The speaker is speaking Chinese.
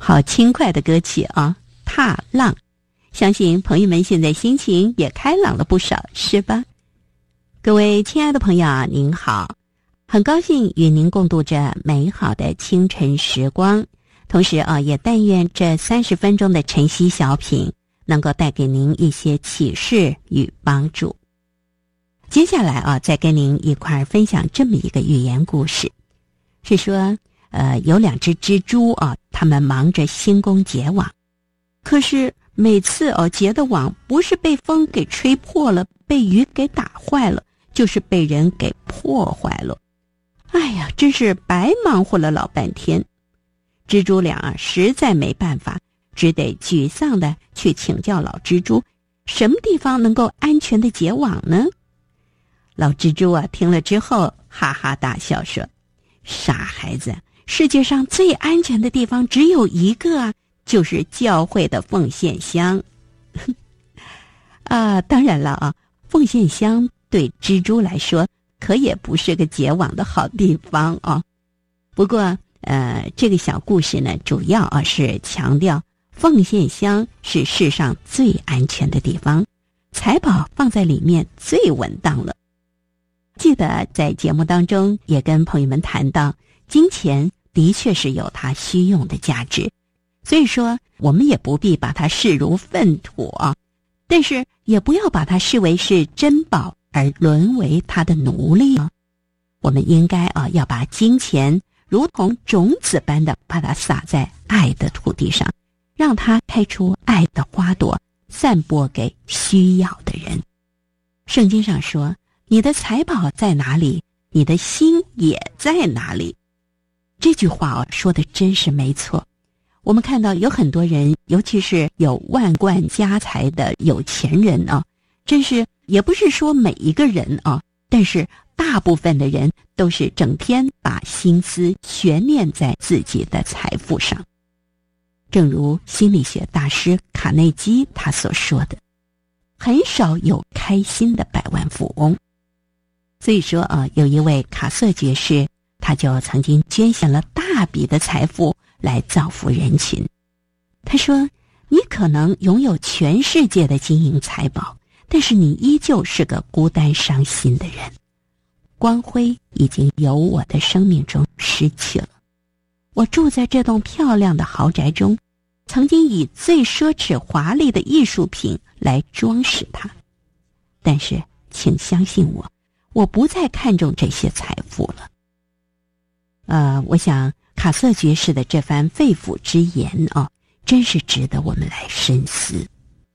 好轻快的歌曲啊，踏浪。相信朋友们现在心情也开朗了不少，是吧？各位亲爱的朋友啊，您好，很高兴与您共度这美好的清晨时光，同时啊，也但愿这30分钟的晨曦小品能够带给您一些启示与帮助。接下来啊，再跟您一块儿分享这么一个寓言故事，是说有2只蜘蛛啊，它们忙着兴工结网，可是每次结的网不是被风给吹破了，被雨给打坏了，就是被人给破坏了。哎呀，真是白忙活了老半天。蜘蛛俩啊，实在没办法，只得沮丧的去请教老蜘蛛，什么地方能够安全的结网呢？老蜘蛛啊，听了之后哈哈大笑说：“傻孩子，世界上最安全的地方只有一个啊，就是教会的奉献箱。”当然了啊，奉献箱对蜘蛛来说可也不是个结网的好地方啊。不过这个小故事呢，主要啊是强调奉献箱是世上最安全的地方，财宝放在里面最稳当了。记得在节目当中也跟朋友们谈到，金钱的确是有它需用的价值，所以说我们也不必把它视如粪土啊，但是也不要把它视为是珍宝而沦为它的奴隶啊。我们应该要把金钱如同种子般的把它撒在爱的土地上，让它开出爱的花朵，散播给需要的人。圣经上说，你的财宝在哪里，你的心也在哪里。这句话说的真是没错。我们看到有很多人，尤其是有万贯家财的有钱人啊，真是也不是说每一个人啊，但是大部分的人都是整天把心思悬念在自己的财富上。正如心理学大师卡内基他所说的，很少有开心的百万富翁。所以说有一位卡瑟爵士，他就曾经捐献了大笔的财富来造福人群。他说，你可能拥有全世界的金银财宝，但是你依旧是个孤单伤心的人，光辉已经由我的生命中失去了。我住在这栋漂亮的豪宅中，曾经以最奢侈华丽的艺术品来装饰它，但是请相信我，我不再看重这些财富了。我想卡瑟爵士的这番肺腑之言真是值得我们来深思。